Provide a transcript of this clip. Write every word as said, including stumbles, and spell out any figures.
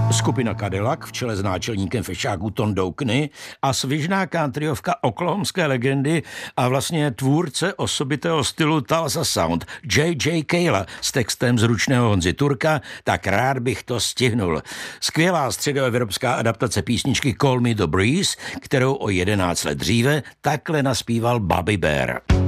Skupina Cadillac v čele s náčelníkem fešáků Tondou Kny a svižná countryovka oklahomské legendy a vlastně tvůrce osobitého stylu Tulsa Sound J J Cale s textem z ručného Honzy Turka, tak rád bych to stihnul. Skvělá středoevropská adaptace písničky Call Me the Breeze, kterou o jedenáct let dříve takhle naspíval Bobby Bare.